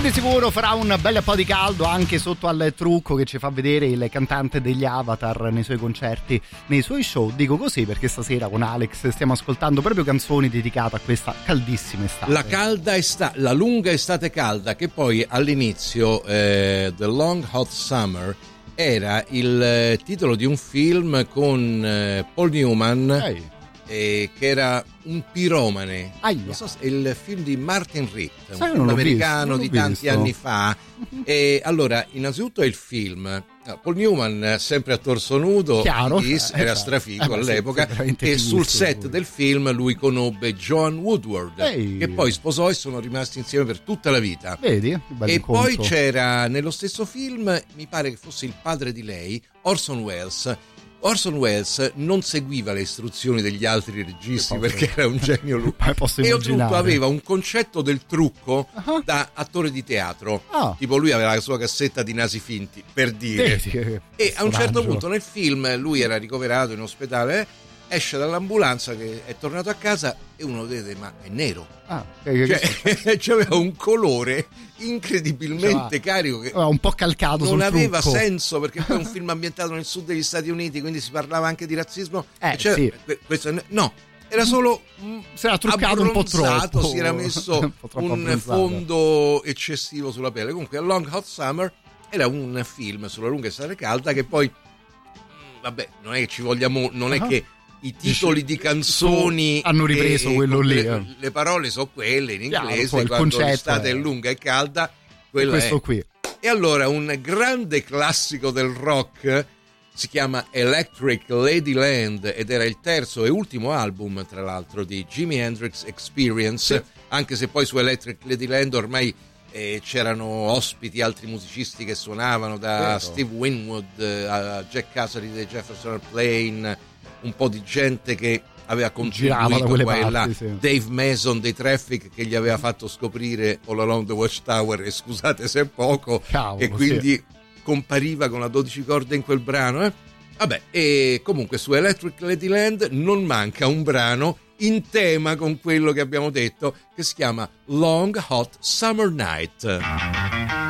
di sicuro farà un bel po' di caldo anche sotto al trucco che ci fa vedere il cantante degli Avatar nei suoi concerti, nei suoi show. Dico così perché stasera con Alex stiamo ascoltando proprio canzoni dedicate a questa caldissima estate. La lunga estate calda, che poi all'inizio The Long Hot Summer era il titolo di un film con Paul Newman, che era un piromane. Non so se è il film di Martin Ritt, un film americano di tanti anni fa. E allora, innanzitutto è il film. Paul Newman sempre a torso nudo, era strafigo all'epoca, e sul set del film lui conobbe Joan Woodward, che poi sposò e sono rimasti insieme per tutta la vita. Vedi? E poi c'era nello stesso film, mi pare che fosse il padre di lei, Orson Welles. Orson Welles non seguiva le istruzioni degli altri registi perché era un genio lui, e oltretutto aveva un concetto del trucco da attore di teatro, tipo lui aveva la sua cassetta di nasi finti, per dire, e a un certo punto nel film lui era ricoverato in ospedale, esce dall'ambulanza che è tornato a casa e uno vede, ma è nero, c'aveva un colore incredibilmente carico che un po' calcato non aveva trucco. Senso, perché poi è un film ambientato nel sud degli Stati Uniti, quindi si parlava anche di razzismo, questo no, era solo si era truccato un po' troppo, si era messo un fondo eccessivo sulla pelle. Comunque A Long Hot Summer era un film sulla lunga estate calda che poi vabbè, non è che ci vogliamo, non è che i titoli di canzoni hanno ripreso quello lì. Le parole sono quelle in inglese, quando l'estate è lunga e calda, questo qui. E allora un grande classico del rock si chiama Electric Ladyland ed era il terzo e ultimo album, tra l'altro, di Jimi Hendrix Experience, anche se poi su Electric Ladyland ormai c'erano ospiti, altri musicisti che suonavano, da Steve Winwood a Jack Casady dei Jefferson Airplane, un po' di gente che aveva contribuito qua e là, Dave Mason dei Traffic che gli aveva fatto scoprire All Along the Watchtower, e scusate se è poco, e quindi compariva con la 12 corde in quel brano, Vabbè, e comunque su Electric Ladyland non manca un brano in tema con quello che abbiamo detto, che si chiama Long Hot Summer Night.